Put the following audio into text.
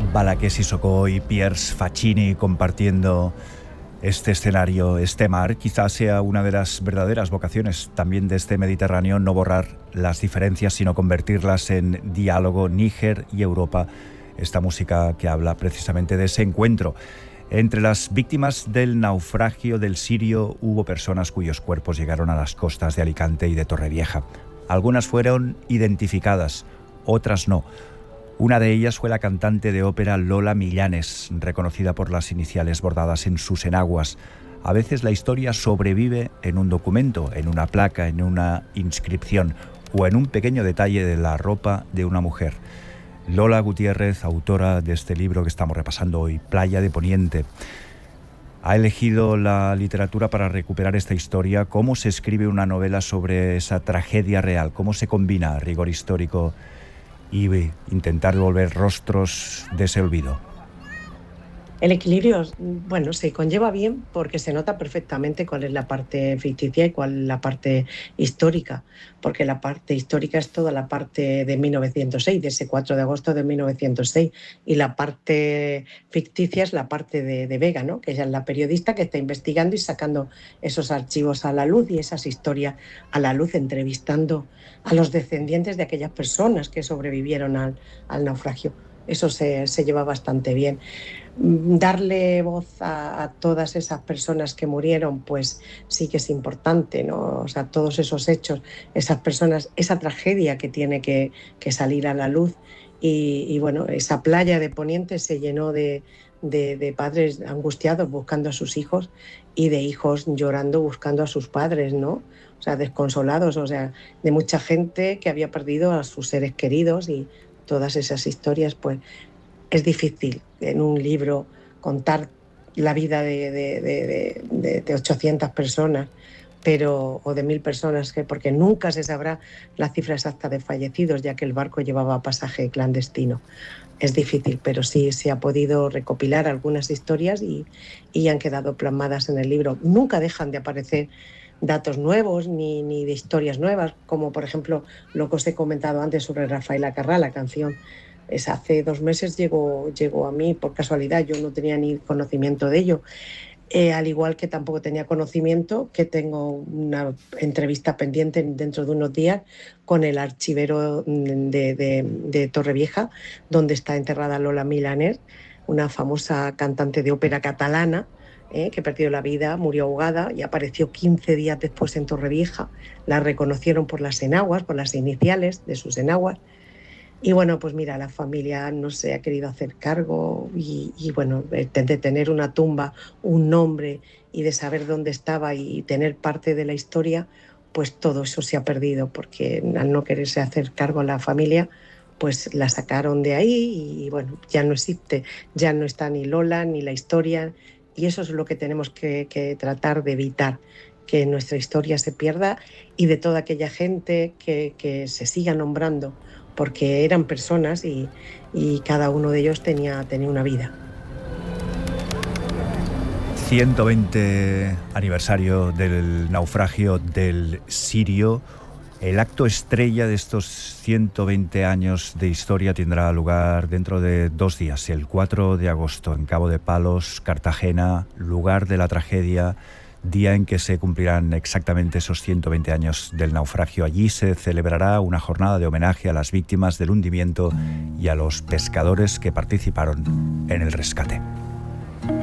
Balaké Sissoko y Piers Faccini compartiendo este escenario, este mar. Quizás sea una de las verdaderas vocaciones también de este Mediterráneo, no borrar las diferencias, sino convertirlas en diálogo. Níger y Europa, esta música que habla precisamente de ese encuentro. Entre las víctimas del naufragio del Sirio hubo personas cuyos cuerpos llegaron a las costas de Alicante y de Torrevieja. Algunas fueron identificadas, otras no. Una de ellas fue la cantante de ópera Lola Millanes, reconocida por las iniciales bordadas en sus enaguas. A veces la historia sobrevive en un documento, en una placa, en una inscripción o en un pequeño detalle de la ropa de una mujer. Lola Gutiérrez, autora de este libro que estamos repasando hoy, Playa de Poniente, ha elegido la literatura para recuperar esta historia. ¿Cómo se escribe una novela sobre esa tragedia real? ¿Cómo se combina rigor histórico y intentar devolver rostros de ese olvido? El equilibrio, bueno, se conlleva bien porque se nota perfectamente cuál es la parte ficticia y cuál es la parte histórica, porque la parte histórica es toda la parte de 1906, de ese 4 de agosto de 1906, y la parte ficticia es la parte de Vega, ¿no? Que ella es la periodista que está investigando y sacando esos archivos a la luz y esas historias a la luz, entrevistando a los descendientes de aquellas personas que sobrevivieron al naufragio. Eso se lleva bastante bien. Darle voz a todas esas personas que murieron, pues sí que es importante, ¿no? O sea, todos esos hechos, esas personas, esa tragedia que tiene que salir a la luz. Y bueno, esa playa de Poniente se llenó de padres angustiados buscando a sus hijos y de hijos llorando buscando a sus padres, ¿no? O sea, desconsolados, o sea, de mucha gente que había perdido a sus seres queridos, y todas esas historias, pues es difícil en un libro contar la vida de 800 personas, o de 1000 personas, porque nunca se sabrá la cifra exacta de fallecidos, ya que el barco llevaba pasaje clandestino. Es difícil, pero sí se ha podido recopilar algunas historias y han quedado plasmadas en el libro. Nunca dejan de aparecer datos nuevos ni de historias nuevas, como por ejemplo lo que os he comentado antes sobre Rafaela Carrà, la canción. Hace 2 meses llegó a mí por casualidad, yo no tenía ni conocimiento de ello. Al igual que tampoco tenía conocimiento que tengo una entrevista pendiente dentro de unos días con el archivero de Torrevieja, donde está enterrada Lola Millanes, una famosa cantante de ópera catalana, que perdió la vida, murió ahogada y apareció 15 días después en Torrevieja. La reconocieron por las enaguas, por las iniciales de sus enaguas. Y bueno, pues mira, la familia no se ha querido hacer cargo y bueno, de tener una tumba, un nombre y de saber dónde estaba y tener parte de la historia, pues todo eso se ha perdido, porque al no quererse hacer cargo la familia, pues la sacaron de ahí y bueno, ya no existe, ya no está ni Lola ni la historia, y eso es lo que tenemos que tratar de evitar, que nuestra historia se pierda, y de toda aquella gente que se siga nombrando, porque eran personas y cada uno de ellos tenía una vida. 120 aniversario del naufragio del Sirio. El acto estrella de estos 120 años de historia tendrá lugar dentro de 2 días, el 4 de agosto, en Cabo de Palos, Cartagena, lugar de la tragedia, día en que se cumplirán exactamente esos 120 años del naufragio. Allí se celebrará una jornada de homenaje a las víctimas del hundimiento y a los pescadores que participaron en el rescate.